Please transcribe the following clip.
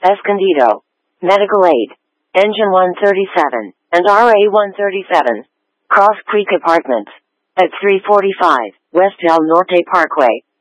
Escondido, Medical Aid, Engine 137, and RA 137, Cross Creek Apartments, at 345 West El Norte Parkway.